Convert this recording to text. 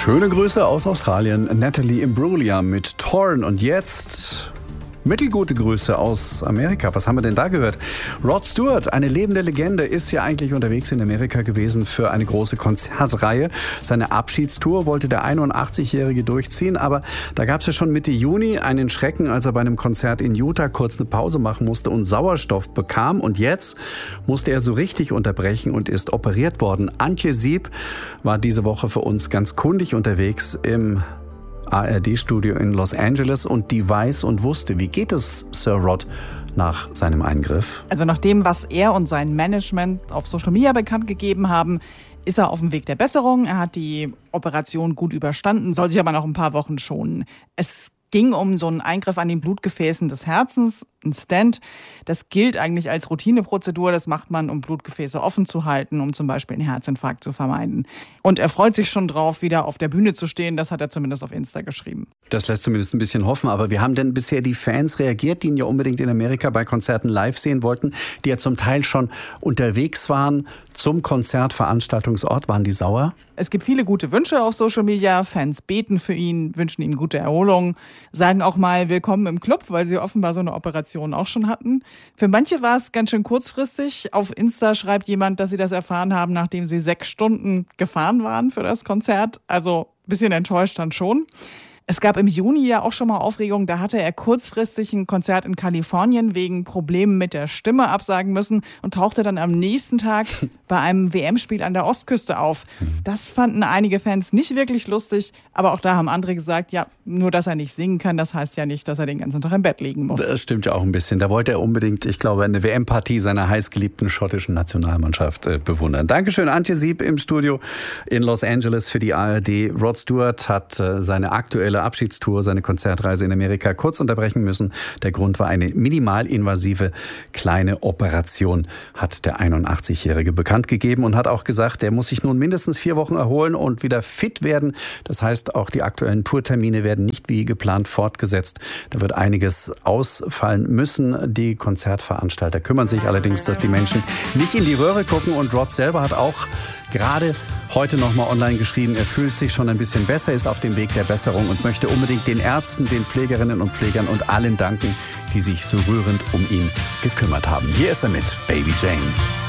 Schöne Grüße aus Australien, Natalie Imbruglia mit Torn. Und jetzt mittelgute Grüße aus Amerika. Was haben wir denn da gehört? Rod Stewart, eine lebende Legende, ist ja eigentlich unterwegs in Amerika gewesen für eine große Konzertreihe. Seine Abschiedstour wollte der 81-Jährige durchziehen, aber da gab es ja schon Mitte Juni einen Schrecken, als er bei einem Konzert in Utah kurz eine Pause machen musste und Sauerstoff bekam. Und jetzt musste er so richtig unterbrechen und ist operiert worden. Antje Sieb war diese Woche für uns ganz kundig unterwegs im ARD-Studio in Los Angeles und die weiß und wusste, wie geht es Sir Rod nach seinem Eingriff? Also nach dem, was er und sein Management auf Social Media bekannt gegeben haben, ist er auf dem Weg der Besserung. Er hat die Operation gut überstanden, soll sich aber noch ein paar Wochen schonen. Es ging um so einen Eingriff an den Blutgefäßen des Herzens, ein Stent. Das gilt eigentlich als Routineprozedur. Das macht man, um Blutgefäße offen zu halten, um zum Beispiel einen Herzinfarkt zu vermeiden. Und er freut sich schon drauf, wieder auf der Bühne zu stehen. Das hat er zumindest auf Insta geschrieben. Das lässt zumindest ein bisschen hoffen. Aber wie haben denn bisher die Fans reagiert, die ihn ja unbedingt in Amerika bei Konzerten live sehen wollten, die ja zum Teil schon unterwegs waren zum Konzertveranstaltungsort? Waren die sauer? Es gibt viele gute Wünsche auf Social Media. Fans beten für ihn, wünschen ihm gute Erholung, sagen auch mal willkommen im Club, weil sie offenbar so eine Operation auch schon hatten. Für manche war es ganz schön kurzfristig. Auf Insta schreibt jemand, dass sie das erfahren haben, nachdem sie 6 Stunden gefahren waren für das Konzert. Also ein bisschen enttäuscht dann schon. Es gab im Juni ja auch schon mal Aufregung. Da hatte er kurzfristig ein Konzert in Kalifornien wegen Problemen mit der Stimme absagen müssen und tauchte dann am nächsten Tag bei einem WM-Spiel an der Ostküste auf. Das fanden einige Fans nicht wirklich lustig, aber auch da haben andere gesagt, ja, nur dass er nicht singen kann, das heißt ja nicht, dass er den ganzen Tag im Bett liegen muss. Das stimmt ja auch ein bisschen. Da wollte er unbedingt, ich glaube, eine WM-Partie seiner heißgeliebten schottischen Nationalmannschaft bewundern. Dankeschön, Antje Sieb im Studio in Los Angeles für die ARD. Rod Stewart hat seine aktuelle Abschiedstour, seine Konzertreise in Amerika kurz unterbrechen müssen. Der Grund war eine minimalinvasive kleine Operation, hat der 81-Jährige bekannt gegeben und hat auch gesagt, er muss sich nun mindestens 4 Wochen erholen und wieder fit werden. Das heißt, auch die aktuellen Tourtermine werden nicht wie geplant fortgesetzt. Da wird einiges ausfallen müssen. Die Konzertveranstalter kümmern sich allerdings, dass die Menschen nicht in die Röhre gucken. Und Rod selber hat auch gerade heute nochmal online geschrieben, er fühlt sich schon ein bisschen besser, ist auf dem Weg der Besserung und möchte unbedingt den Ärzten, den Pflegerinnen und Pflegern und allen danken, die sich so rührend um ihn gekümmert haben. Hier ist er mit Baby Jane.